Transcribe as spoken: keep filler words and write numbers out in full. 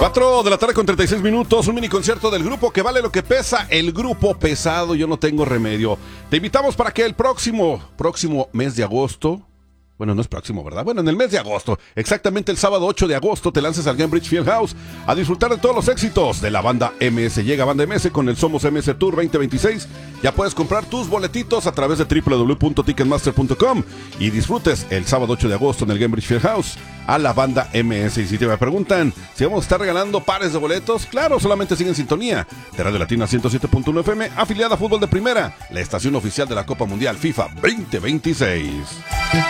cuatro de la tarde con treinta y seis minutos, un mini concierto del grupo que vale lo que pesa, el grupo pesado, yo no tengo remedio. Te invitamos para que el próximo, próximo mes de agosto, bueno, no es próximo, ¿verdad? Bueno, en el mes de agosto, exactamente el sábado ocho de agosto, te lances al Gainbridge Fieldhouse a disfrutar de todos los éxitos de la banda M S. Llega Banda M S con el Somos M S Tour veinte veintiséis. Ya puedes comprar tus boletitos a través de doble u doble u doble u punto ticketmaster punto com y disfrutes el sábado ocho de agosto en el Gainbridge Fieldhouse a la banda M S. Y si te me preguntan si vamos a estar regalando pares de boletos, claro, solamente sigue en sintonía de Radio Latina ciento siete punto uno F M, afiliada a Fútbol de Primera, la estación oficial de la Copa Mundial FIFA veinte veintiséis.